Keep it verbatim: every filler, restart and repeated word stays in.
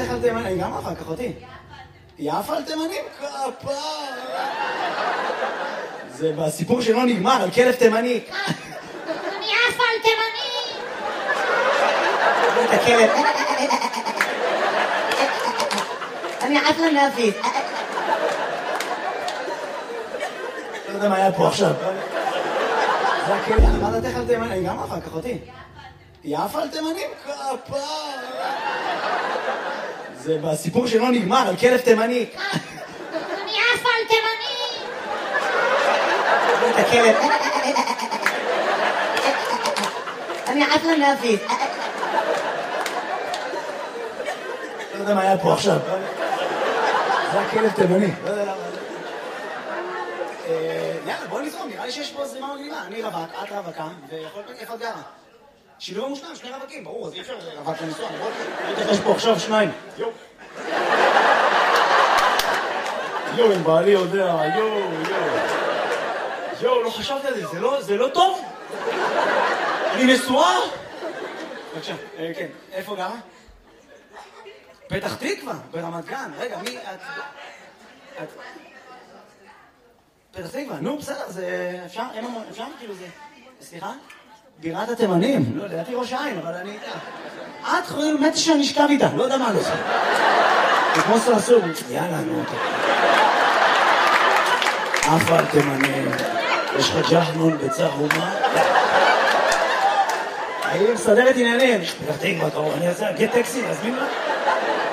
לך על תימנים? אני גם אחר כך אותי. יפה על תימנים? כפה. זה בסיפור שלא נגמר, על כלב תימני. אני יפה על תימנים! את הכלב. אני עפה להפיס. לא יודע מה היה פה עכשיו. זה הכלב, אמרת לך על תימנים? אני גם אחר כך אותי. יפה על תימנים? כפה. זה בסיפור שלא נגמר, על כלב תימני. אני יפה על תימנים! את הכלב. אני עפה להפיס. לא יודע מה היה פה עכשיו. זה הכלב תימני. לא יודע למה. יאללה, בוא נזרום, נראה לי שיש פה זרימה מגניבה. אני רווק, את רווקה, ויכול להיות איפה את גרה. שילוב מושלם, שני רווקים, ברור, אז אי אפשר רווק לנסוע. בוא יש פה עכשיו שניים. יו. יו, אם בעלי יודע, יו, יו. יו, לא חשבתי על זה, זה לא, זה לא טוב? אני נשואה? בבקשה, כן, איפה גרה? פתח תקווה, ברמת גן. רגע, מי את? את... פתח תקווה, נו, בסדר, זה אפשר? אין אמור, אפשר? כאילו זה... סליחה? בירת התימנים. לא, לדעתי ראש העין, אבל אני... את חברים, באמת שאני אשכב איתה, לא יודע מה לא עושה. זה כמו סרסור. יאללה, נו, אתה... אף על תימנים. יש לך ג'חנון בצהומה? היא מסדרת עניינים. פתח תקווה, אתה רואה, אני רוצה... גט טקסי, להזמין לה?